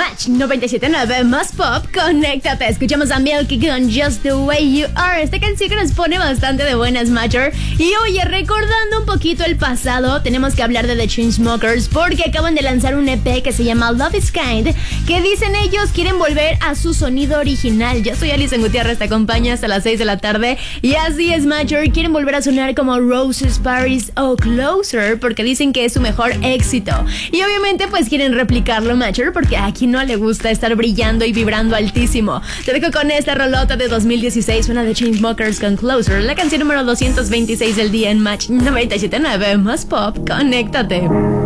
Match 97.9 más pop, conéctate. Escuchamos a Milky con Just the Way You Are. Esta canción que nos pone bastante de buenas, Matcher. Y oye, recordando un poquito el pasado, tenemos que hablar de The Chainsmokers porque acaban de lanzar un EP que se llama Love is Kind, que dicen ellos quieren volver a su sonido original. Yo soy Alison Gutiérrez, te acompaño hasta las 6 de la tarde. Y así es, Matcher, quieren volver a sonar como Roses, Paris o Closer porque dicen que es su mejor éxito. Y obviamente pues quieren replicarlo, Matcher, porque aquí no le gusta estar brillando y vibrando altísimo. Te dejo con esta rolota de 2016, una de Chainsmokers con Closer, la canción número 226 del día en Match 97.9 más pop. Conéctate.